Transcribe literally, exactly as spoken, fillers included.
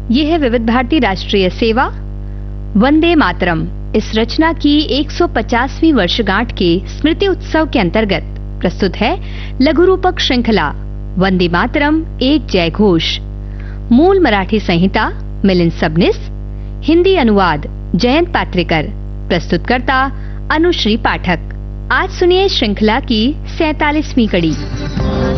ये है विविध भारती राष्ट्रीय सेवा वंदे मातरम। इस रचना की एक सौ पचासवीं वर्षगांठ के स्मृति उत्सव के अंतर्गत प्रस्तुत है लघु रूपक श्रृंखला वंदे मातरम एक जय घोष। मूल मराठी संहिता मिलिंद सबनीस, हिंदी अनुवाद जयंत पात्रेकर, प्रस्तुतकर्ता अनुश्री पाठक। आज सुनिए श्रृंखला की सैतालीसवीं कड़ी।